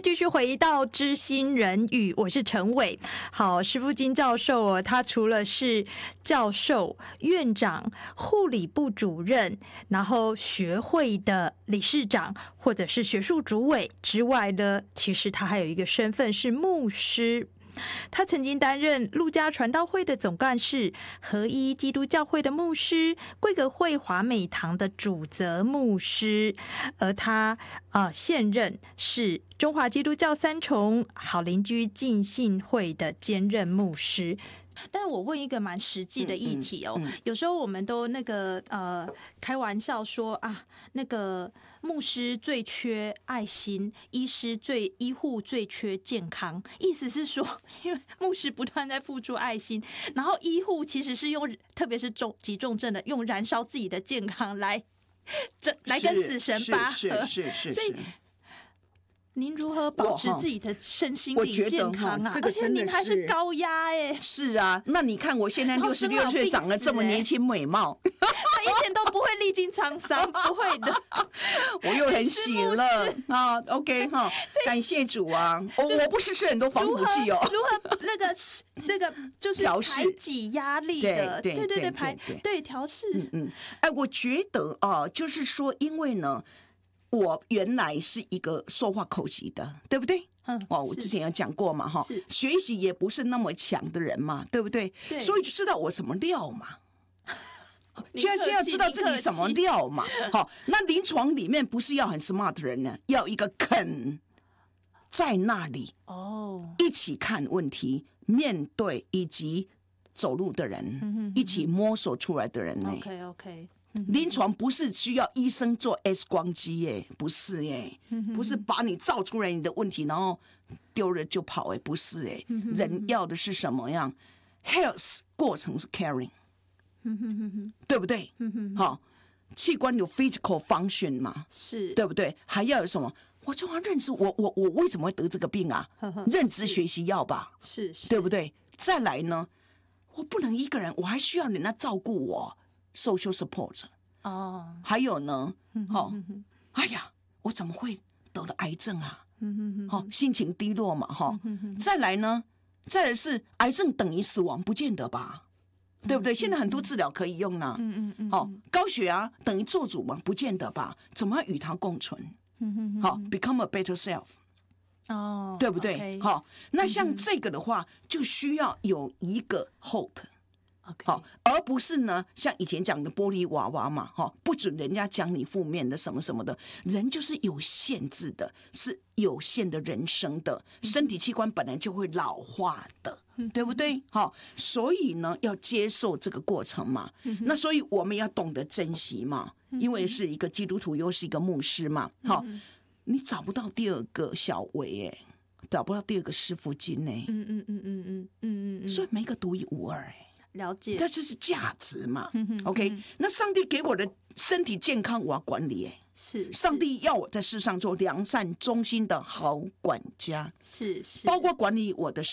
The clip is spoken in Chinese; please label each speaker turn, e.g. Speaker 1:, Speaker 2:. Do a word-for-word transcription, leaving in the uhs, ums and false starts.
Speaker 1: 继续回到知心人语，我是陈伟。好，石富金教授哦，他除了是教授、院长、护理部主任，然后学会的理事长或者是学术主委之外呢，其实他还有一个身份是牧师。他曾经担任路加传道会的总干事、合一基督教会的牧师、贵格会华美堂的主责牧师，而他呃现任是中华基督教三重好邻居浸信会的兼任牧师。但我问一个蛮实际的议题哦，嗯嗯嗯、有时候我们都那个呃开玩笑说啊，那个牧师最缺爱心，医师最医护最缺健康，意思是说，因为牧师不断在付出爱心，然后医护其实是用，特别是重急重症的，用燃烧自己的健康来来跟死神拔河，
Speaker 2: 是是是是。
Speaker 1: 所以您如何保持自己的身心灵健康啊？
Speaker 2: 这个真的是，
Speaker 1: 而且您还是高压哎、欸。
Speaker 2: 是啊，那你看我现在六十六岁，长得这么年轻美貌，
Speaker 1: 一点都不会历经沧桑，不会的。
Speaker 2: 我又很喜乐啊 ，OK 哈，感谢主啊！我我不是吃很多防腐剂哦。
Speaker 1: 如何那个那个就是排挤压力的，对对对，排对调试。
Speaker 2: 嗯嗯，哎，我觉得啊，就是说，因为呢。我原来是一个说话口疾的，对不对？嗯，哦，我之前有讲过嘛，哈，学习也不是那么强的人嘛，对不对？对，所以就知道我什么料嘛。现在现在知道自己什么料嘛，好，那临床里面不是要很 smart 的人呢，要一个肯在那里哦，一起看问题、面对以及走路的人，嗯、一起摸索出来的人呢。
Speaker 1: OK OK。
Speaker 2: 临床不是需要医生做 X 光机耶，不是耶，不是把你照出来你的问题，然后丢了就跑耶，不是耶。人要的是什么样 ？Health 过程是 caring， 对不对？好，器官有 physical function 嘛，
Speaker 1: 是
Speaker 2: 对不对？还要有什么？我就要认识我我我为什么会得这个病啊？认知学习要吧，
Speaker 1: 是是，
Speaker 2: 对不对？再来呢，我不能一个人，我还需要人家照顾我。social support 哦，还有呢，好、哦，哎呀，我怎么会得了癌症啊？好、哦，心情低落嘛，哈、哦。再来呢，再来是癌症等于死亡，不见得吧？对不对？现在很多治疗可以用呢。嗯嗯嗯。好，高血压等于做主吗？不见得吧？怎么与它共存？好 ，become a better self。哦，对不对？好、okay ，那像这个的话，就需要有一个 hope。
Speaker 1: Okay.
Speaker 2: 好，而不是呢，像以前讲的玻璃娃娃嘛，哈，不准人家讲你负面的什么什么的。人就是有限制的，是有限的人生的，身体器官本来就会老化的，对不对？好，所以呢，要接受这个过程嘛。那所以我们要懂得珍惜嘛，因为是一个基督徒，又是一个牧师嘛。好，你找不到第二个小伟哎，找不到第二个师傅金哎。嗯嗯嗯嗯嗯嗯嗯，所以每个独一无二哎。
Speaker 1: 了解，
Speaker 2: 这就是价值嘛。OK， 那上帝给我的身体健康，我要管理哎。
Speaker 1: 是，
Speaker 2: 上帝要我在世上做良善忠心的好管家，
Speaker 1: 是是，
Speaker 2: 包括管理我的